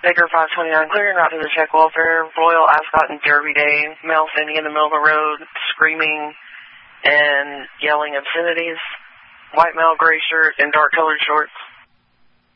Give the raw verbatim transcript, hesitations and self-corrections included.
Baker five twenty-nine, clearing out to the check welfare. Royal Ascot and Derby Day. Male standing in the middle of the road, screaming and yelling obscenities. White male, gray shirt, and dark colored shorts.